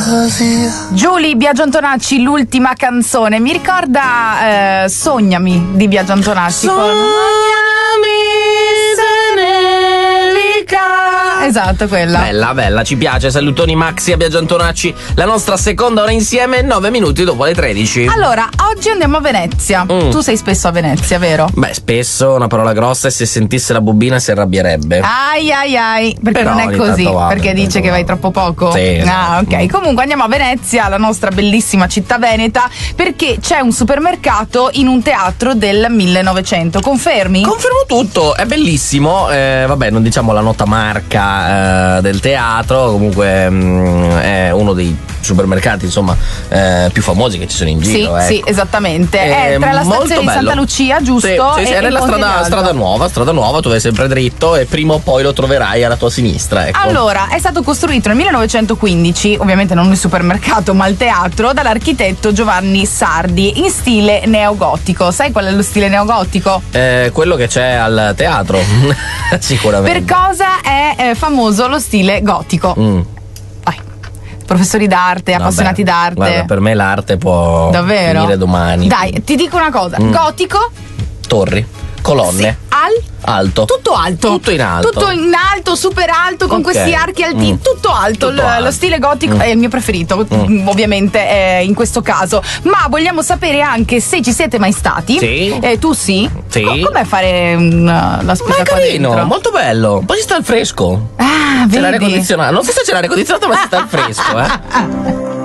Giulia, Biagio Antonacci, l'ultima canzone. Mi ricorda Sognami di Biagio Antonacci. Esatto, quella. Bella, bella, ci piace. Salutoni Maxi e Biagio Antonacci. La nostra seconda ora insieme, 9 minuti dopo le 13. Allora, oggi andiamo a Venezia. Tu sei spesso a Venezia, vero? Beh, spesso, una parola grossa, e se sentisse la bobina si arrabbierebbe. Ai, perché Però non è ogni così, tanto va, perché dice che vai troppo poco. Sì, ah, ok. Comunque andiamo a Venezia, la nostra bellissima città veneta, perché c'è un supermercato in un teatro del 1900. Confermi? Confermo tutto, è bellissimo. Vabbè, non diciamo la nota marca del teatro, comunque è uno dei supermercati, insomma, più famosi che ci sono in giro. Sì, ecco. sì, esattamente. È tra la stazione di Santa Lucia, giusto? Sì, è nella strada nuova, tu vai sempre dritto e prima o poi lo troverai alla tua sinistra. Ecco. Allora, è stato costruito nel 1915, ovviamente non il supermercato, ma il teatro, dall'architetto Giovanni Sardi in stile neogotico. Sai qual è lo stile neogotico? Quello che c'è al teatro, sicuramente. Per cosa è famoso lo stile gotico? Vai. Professori d'arte, appassionati d'arte. Guarda, per me l'arte può davvero finire domani. Dai, ti dico una cosa. Gotico? Torri, colonne. Sì, alto. Tutto alto. Tutto in alto. Tutto in alto, super alto, con questi archi altini. Tutto alto. Tutto alto. Lo stile gotico è il mio preferito, ovviamente in questo caso. Ma vogliamo sapere anche se ci siete mai stati. Sì. Tu sì? Sì. Com'è fare la spesa? Ma è qua carino, dentro? molto bello. Poi si sta al fresco. Ah, C'è l'aria vedi? condizionata. Non so se c'è l'aria condizionata, ma si sta al fresco,